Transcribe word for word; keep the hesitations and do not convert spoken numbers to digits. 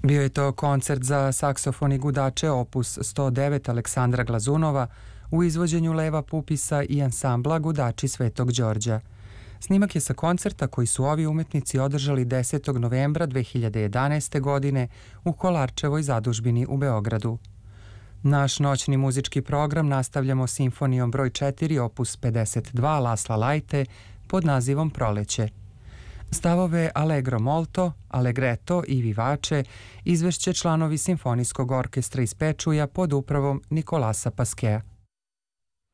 Bio je to koncert za saksofon i gudače opus sto devet Aleksandra Glazunova u izvođenju Leva Pupisa i ansambla Gudači Svetog Đorđa. Snimak je sa koncerta koji su ovi umetnici održali desetog novembra dve hiljade jedanaeste. godine u Kolarčevoj zadužbini u Beogradu. Naš noćni muzički program nastavljamo simfonijom broj četiri opus pedeset dva Lasla Lajte pod nazivom Proleće. Stavove Allegro molto, Allegretto i Vivace izvešće članovi Simfonijskog orkestra iz Pečuja pod upravom Nikolasa Paskea.